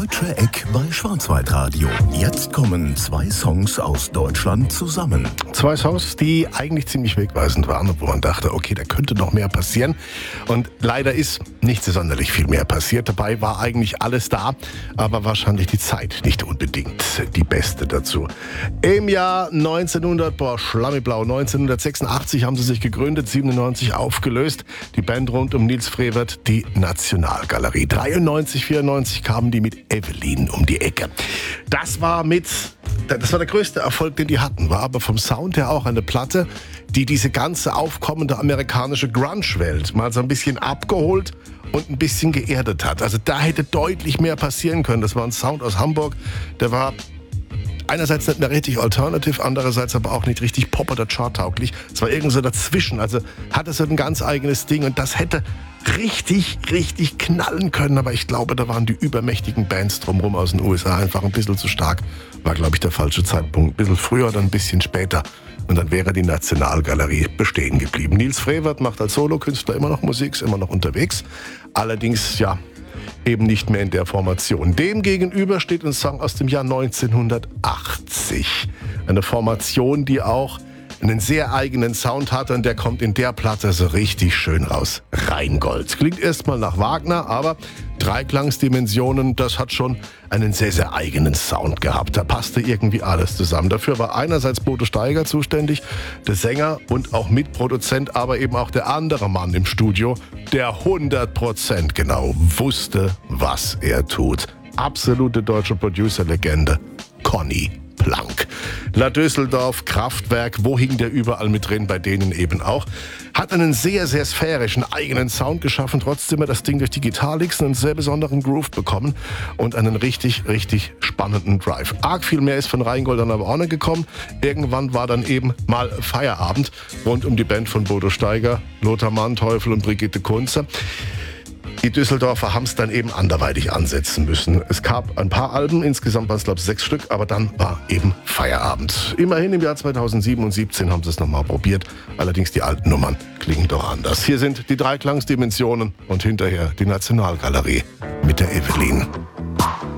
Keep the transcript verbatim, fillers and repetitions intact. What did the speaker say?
Deutsche Eck bei Schwarzwaldradio. Jetzt kommen zwei Songs aus Deutschland zusammen. Zwei Songs, die eigentlich ziemlich wegweisend waren, wo man dachte, okay, da könnte noch mehr passieren. Und leider ist nicht so sonderlich viel mehr passiert. Dabei war eigentlich alles da, aber wahrscheinlich die Zeit nicht unbedingt die beste dazu. Im Jahr neunzehnhundert, boah, Schlammiblau, neunzehnhundertsechsundachtzig haben sie sich gegründet, siebenundneunzig aufgelöst. Die Band rund um Nils Frevert, die Nationalgalerie. dreiundneunzig, vierundneunzig kamen die mit Evelyn um die Ecke. Das war mit, das war der größte Erfolg, den die hatten, war aber vom Sound her auch eine Platte, die diese ganze aufkommende amerikanische Grunge-Welt mal so ein bisschen abgeholt und ein bisschen geerdet hat. Also da hätte deutlich mehr passieren können. Das war ein Sound aus Hamburg, der war einerseits nicht mehr richtig alternative, andererseits aber auch nicht richtig pop- oder charttauglich. Es war irgendwo so dazwischen, also hatte so ein ganz eigenes Ding und das hätte richtig, richtig knallen können. Aber ich glaube, da waren die übermächtigen Bands drumherum aus den U S A einfach ein bisschen zu stark. War, glaube ich, der falsche Zeitpunkt. Ein bisschen früher oder ein bisschen später. Und dann wäre die Nationalgalerie bestehen geblieben. Nils Frevert macht als Solokünstler immer noch Musik, ist immer noch unterwegs. Allerdings, ja, eben nicht mehr in der Formation. Dem gegenüber steht ein Song aus dem Jahr neunzehnhundertachtzig. Eine Formation, die auch einen sehr eigenen Sound hat und der kommt in der Platte so richtig schön raus. Rheingold. Klingt erstmal nach Wagner, aber Dreiklangsdimensionen, das hat schon einen sehr, sehr eigenen Sound gehabt. Da passte irgendwie alles zusammen. Dafür war einerseits Bodo Steiger zuständig, der Sänger und auch Mitproduzent, aber eben auch der andere Mann im Studio, der hundert Prozent genau wusste, was er tut. Absolute deutsche Producer-Legende, Conny Plank. La Düsseldorf, Kraftwerk, wo hing der überall mit drin, bei denen eben auch. Hat einen sehr, sehr sphärischen eigenen Sound geschaffen, trotzdem hat das Ding durch die Gitarre-Licks einen sehr besonderen Groove bekommen und einen richtig, richtig spannenden Drive. Arg viel mehr ist von Rheingold dann aber auch nicht gekommen. Irgendwann war dann eben mal Feierabend rund um die Band von Bodo Steiger, Lothar Manteuffel und Brigitte Kunze. Die Düsseldorfer haben es dann eben anderweitig ansetzen müssen. Es gab ein paar Alben, insgesamt waren es glaube ich sechs Stück, aber dann war eben Feierabend. Immerhin im Jahr zweitausendsieben und siebzehn haben sie es nochmal probiert. Allerdings die alten Nummern klingen doch anders. Hier sind die Dreiklangsdimensionen und hinterher die Nationalgalerie mit der Evelyn.